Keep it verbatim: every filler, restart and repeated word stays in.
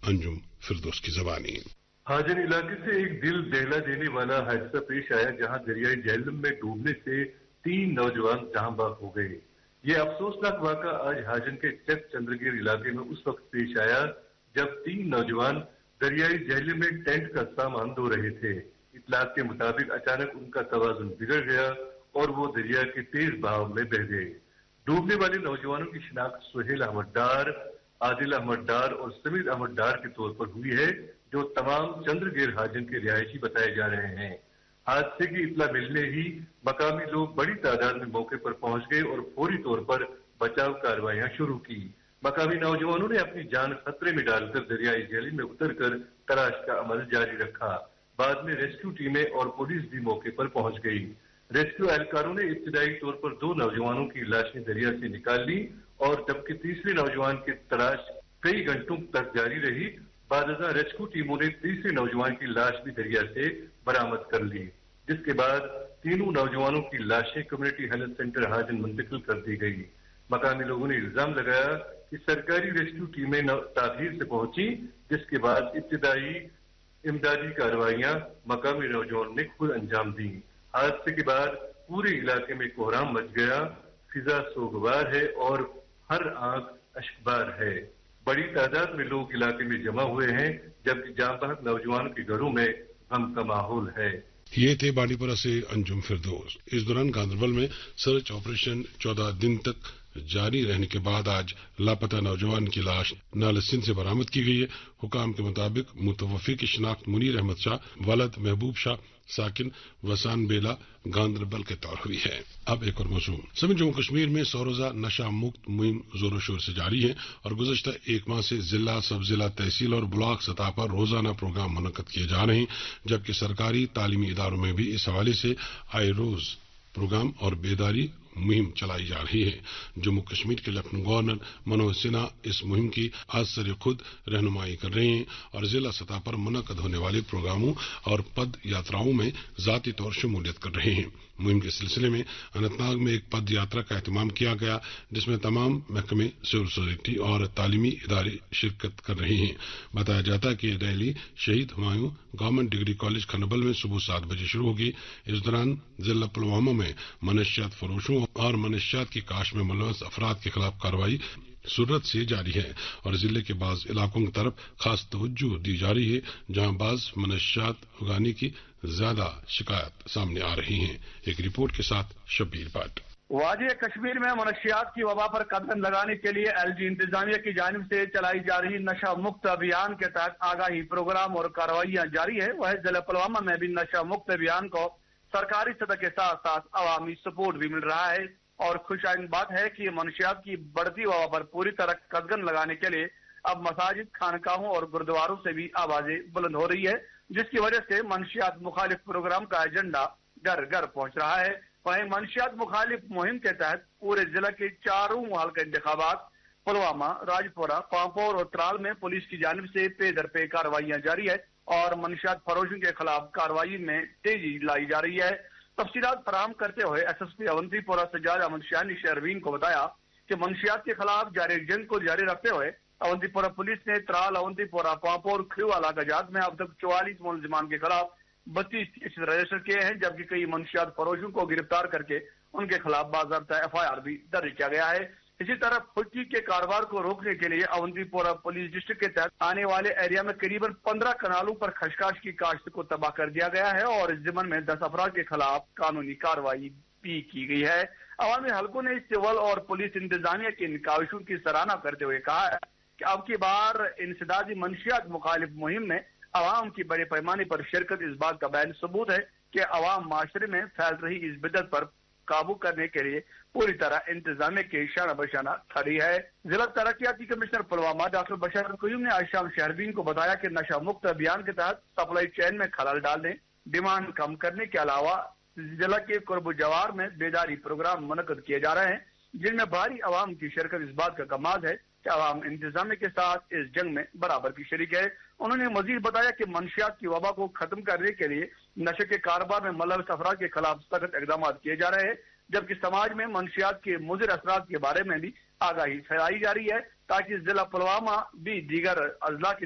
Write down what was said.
अंजुम फिरदौस की ज़बानी। हाजन इलाके से एक दिल दहला देने वाला हादसा पेश आया, जहां दरियाई झेलम में डूबने से तीन नौजवान जहां बाग हो गए। ये अफसोसनाक वाक़ा आज हाजन के चक चंद्रगिर इलाके में उस वक्त पेश आया जब तीन नौजवान दरियाई झेलम में टेंट का सामान धो रहे थे। इतलात के मुताबिक अचानक उनका तवाजुन बिगड़ गया और वो दरिया के तेज बहाव में बह गए। डूबने वाले नौजवानों की शिनाख्त सुहेल अहमद डार, आदिल अहमद डार और समीर अहमद डार के तौर पर हुई है, जो तमाम चंद्रगिर हाजन के रिहायशी बताए जा रहे हैं। हादसे की इतला मिलने ही मकामी लोग बड़ी तादाद में मौके पर पहुंच गए और फौरी तौर पर बचाव कार्रवाइयां शुरू की। मकामी नौजवानों ने अपनी जान खतरे में डालकर दरियाई झेलम में उतरकर तलाश का अमल जारी रखा। बाद में रेस्क्यू टीमें और पुलिस भी मौके पर पहुंच गई। रेस्क्यू एहलकारों ने इब्तिदाई तौर पर दो नौजवानों की लाशें दरिया से निकाल ली और जबकि तीसरे नौजवान की तलाश कई घंटों तक जारी रही। बादशाह रेस्क्यू टीमों ने तीसरे नौजवान की लाश भी दरिया से बरामद कर ली, जिसके बाद तीनों नौजवानों की लाशें कम्युनिटी हेल्थ सेंटर हाजन मुंतकिल कर दी गई। मकामी लोगों ने इल्जाम लगाया कि सरकारी रेस्क्यू टीमें ताखीर से पहुंची, जिसके बाद इब्तिदाई इमदादी कार्रवाइयां मकामी नौजवानों ने खुद अंजाम दी। हादसे के बाद पूरे इलाके में कोहराम मच गया, फिजा सोगवार है और हर आंख अश्कबार है। बड़ी तादाद में लोग इलाके में जमा हुए हैं, जबकि जांबाज नौजवानों के घरों में गम का माहौल है। ये थे बानीपुरा से अंजुम फिरदौस। इस दौरान गांधरबल में सर्च ऑपरेशन चौदह दिन तक जारी रहने के बाद आज लापता नौजवान की लाश नालसिन से बरामद की गई है। हुकाम के मुताबिक मुतवफ़ी की शिनाख्त मुनीर अहमद शाह, वलद महबूब शाह, साकिन वसान बेला गांधरबल के तौर हुई है। अब एक और मौजूद। सभी जम्मू कश्मीर में सौ रोजा नशा मुक्त मुहिम जोरों शोर से जारी है और गुज़श्ता एक माह से जिला, सब जिला, तहसील और ब्लॉक सतह पर रोजाना प्रोग्राम मुनक्कद किए जा रहे हैं, जबकि सरकारी तालीमी इदारों में भी इस हवाले से आए रोज प्रोग्राम और बेदारी मुहिम चलाई जा रही है। जम्मू कश्मीर के लेफ्टिनेंट गवर्नर मनोज सिन्हा इस मुहिम की आज सर खुद रहनुमाई कर रहे हैं और जिला सतह पर मुनक्कद होने वाले प्रोग्रामों और पद यात्राओं में जाती तौर शमूलियत कर रहे हैं। मुहिम के सिलसिले में अनंतनाग में एक पद यात्रा का एहतमाम किया गया, जिसमें तमाम महकमे, सिविल सोसाइटी और तालीमी इदारे शिरकत कर रहे हैं। बताया जाता है कि यह रैली शहीद हुमायूं गवर्नमेंट डिग्री कॉलेज खनबल में सुबह सात बजे शुरू होगी। इस दौरान जिला पुलवामा में मनशियात फरोशों और मनशियात की काश में मुलव्वस अफराद के खिलाफ कार्रवाई सूरत से जारी है और जिले के बाज इलाकों की तरफ खास तवज्जो दी जा रही है, जहां बाज मनशियात उगाने की ज्यादा शिकायत सामने आ रही हैं। एक रिपोर्ट के साथ शब्बीर भट्ट। वादी कश्मीर में मनशियात की वबा पर कदम लगाने के लिए एलजी इंतजामिया की जानिब से चलाई जा रही नशा मुक्त अभियान के तहत आगाही प्रोग्राम और कार्रवाइयां जारी है। वह जिला पुलवामा में भी नशा मुक्त अभियान को सरकारी सतह के साथ साथ अवामी सपोर्ट भी मिल रहा है और खुशाइन बात है कि मनशियात की बढ़ती वबा पर पूरी तरह कदम लगाने के लिए अब मसाजिद, खानकाहों और गुरुद्वारों से भी आवाजें बुलंद हो रही है, जिसकी वजह से मनशियात मुखालिफ प्रोग्राम का एजेंडा घर घर पहुंच रहा है। वहीं मनशियात मुखालिफ मुहिम के तहत पूरे जिला के चारों हल्का इंतखाबात पुलवामा, राजपुरा, पांपोर और त्राल में पुलिस की जानिब से पे दर पे कार्रवाइयां जारी है और मनशियात फरोशों के खिलाफ कार्रवाई में तेजी लाई जा रही है। तफसीलात फराहम करते हुए S S P Awantipora Sajjad Ahmad Shah ने शहरवीन को बताया कि मनशियात के खिलाफ जारी जंग को जारी रखते हुए अवंतीपोरा पुलिस ने त्राल, अवंतीपोरा, पांपोर, खिवाला गजात में अब तक चौवालीस मुलजिमान के खिलाफ बत्तीस केस रजिस्टर किए हैं, जबकि कई मनशियात फरोशों को गिरफ्तार करके उनके खिलाफ बाज़ाब्ता एफ आई आर भी दर्ज किया गया है। इसी तरह फुटकी के कारोबार को रोकने के लिए अवंतीपोरा पुलिस डिस्ट्रिक्ट के तहत आने वाले एरिया में करीबन पंद्रह कनालों पर खशकाश की काश्त को तबाह कर दिया गया है और इस जिम्मन में दस अफराद के खिलाफ कानूनी कार्रवाई भी की गई है। अवामी हलकों ने सिविल और पुलिस इंतजामिया की इन काविशों की सराहना करते हुए कहा है कि अब की बार इंसदादी मनशियात मुखालिफ मुहिम में अवाम की बड़े पैमाने पर शिरकत इस बात का बैन सबूत है कि अवाम माशरे में फैल रही इस बिदत पर काबू करने के लिए पूरी तरह इंतजामिया के शाना बशाना खड़ी है। जिला तरक्याती कमिश्नर पुलवामा डॉक्टर बशर कयूम ने आज शाम शहरवीन को बताया कि नशा मुक्त अभियान के तहत सप्लाई चेन में खलल डालने, डिमांड कम करने के अलावा जिला के कुर्ब जवार में बेदारी प्रोग्राम मुनक्कद किए जा रहे हैं, जिनमें भारी आवाम की शिरकत इस बात का कमाल है कि आवाम इंतजामिया के साथ इस जंग में बराबर की शरीक है। उन्होंने मजीद बताया कि मनशियात की वबा को खत्म करने के लिए नशे के कारोबार में मुलव्वस अफराद के खिलाफ सख्त इकदाम किए जा रहे हैं, जबकि समाज में मनशियात के मुज़िर असरात के बारे में भी आगाही फैलाई जा रही है ताकि जिला पुलवामा भी दीगर अजला की